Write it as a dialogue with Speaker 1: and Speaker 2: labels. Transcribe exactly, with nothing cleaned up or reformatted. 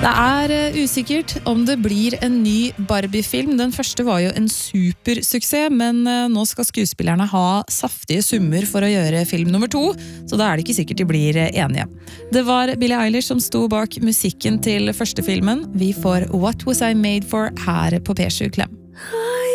Speaker 1: Det er uh, usikkert om det blir en ny Barbie-film. Den første var jo en supersuksess, men uh, nå skal skuespillerne ha saftige summer for å gjøre film nummer to, så da er det ikke sikkert de blir uh, enige. Det var Billie Eilish som sto bak musikken til første filmen. Vi får What Was I Made For her på P sju Klem.